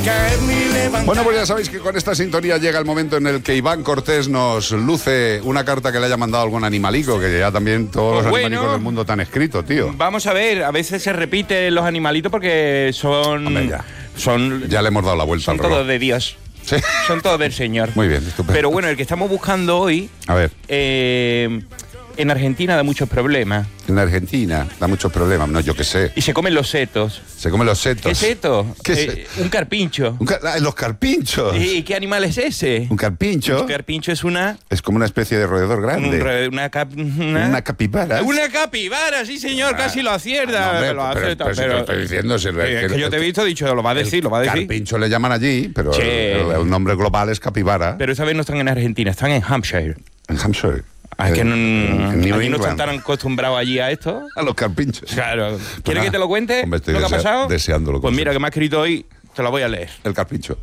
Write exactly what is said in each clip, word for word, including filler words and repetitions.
Bueno, pues ya sabéis que con esta sintonía llega el momento en el que Iván Cortés nos luce una carta que le haya mandado algún animalico, que ya también todos los Bueno, animalicos del mundo están escritos, tío. Vamos a ver, a veces se repiten los animalitos porque son... Hombre, ya. son Ya le hemos dado la vuelta son al reloj. todos de Dios. Sí. Son todos del Señor. Muy bien, estupendo. Pero bueno, el que estamos buscando hoy... A ver, eh, en Argentina da muchos problemas. en Argentina da muchos problemas, no, yo qué sé. Y se comen los setos. Se comen los setos. ¿Qué seto? ¿Qué Eh, un carpincho. Un car- ah, los carpinchos. ¿Y qué animal es ese? Un carpincho Un carpincho es una... es como una especie de roedor grande. un re- una, cap- una, Una capibara. Una capibara, sí señor, casi lo acierta. No, hombre, lo pero- acierta, pero si te lo estoy diciendo, si- Eh, es que yo te he visto, he dicho, lo va a decir, lo va a decir. Carpincho le llaman allí, pero Sí. el, el nombre global es capibara. Pero esa vez no están en Argentina, están en Hampshire. En Hampshire. Ah, es que no, en New allí no están England. tan acostumbrados allí a esto. A los carpinchos. Claro. ¿Quieres nada. que te lo cuente? Hombre, estoy ¿Lo que ha desea- pasado? deseándolo. Pues mira, que me ha escrito hoy, te lo voy a leer. El carpincho.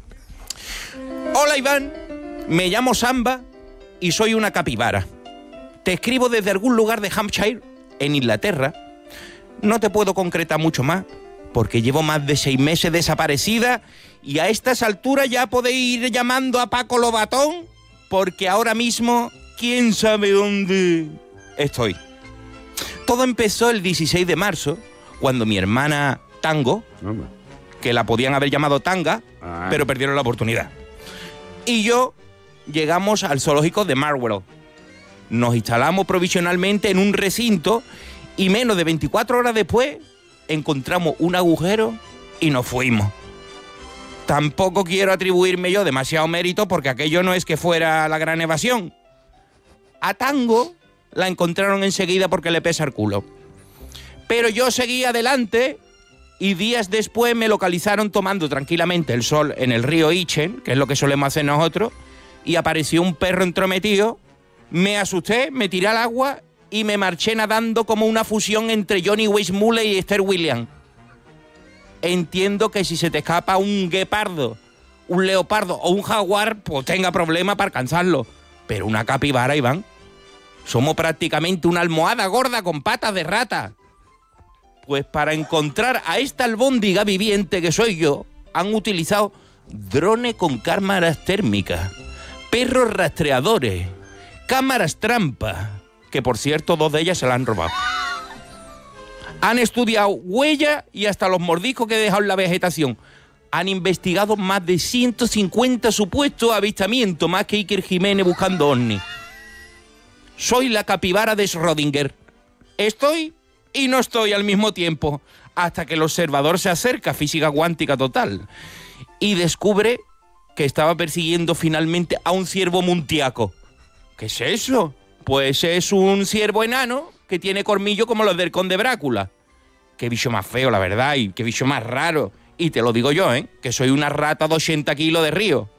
Hola Iván, me llamo Samba y soy una capibara. Te escribo desde algún lugar de Hampshire, en Inglaterra. No te puedo concretar mucho más, porque llevo más de seis meses desaparecida y a estas alturas ya podéis ir llamando a Paco Lobatón, porque ahora mismo, quién sabe dónde estoy. Todo empezó el dieciséis de marzo, cuando mi hermana Tango, que la podían haber llamado Tanga, Ah. pero perdieron la oportunidad. Y yo llegamos al zoológico de Marlborough. Nos instalamos provisionalmente en un recinto y menos de veinticuatro horas después encontramos un agujero y nos fuimos. Tampoco quiero atribuirme yo demasiado mérito porque aquello no es que fuera la gran evasión. A Tango la encontraron enseguida porque le pesa el culo. Pero yo seguí adelante y días después me localizaron tomando tranquilamente el sol en el río Ichen, que es lo que solemos hacer nosotros, y apareció un perro entrometido. Me asusté, me tiré al agua y me marché nadando como una fusión entre Johnny Weissmuller y Esther Williams. Entiendo que si se te escapa un guepardo, un leopardo o un jaguar, pues tenga problema para alcanzarlo. Pero una capibara, Iván, somos prácticamente una almohada gorda con patas de rata. Pues para encontrar a esta albóndiga viviente que soy yo, han utilizado drones con cámaras térmicas, perros rastreadores, cámaras trampa, que por cierto dos de ellas se la han robado. Han estudiado huellas y hasta los mordiscos que he dejado en la vegetación. Han investigado más de ciento cincuenta supuestos avistamientos, más que Iker Jiménez buscando ovnis. Soy la capibara de Schrödinger. Estoy y no estoy al mismo tiempo, hasta que el observador se acerca, física cuántica total, y descubre que estaba persiguiendo finalmente a un ciervo muntiaco. ¿Qué es eso? Pues es un ciervo enano que tiene colmillo como los del conde Brácula. Qué bicho más feo, la verdad, y qué bicho más raro. Y te lo digo yo, ¿eh? Que soy una rata de ochenta kilos de río.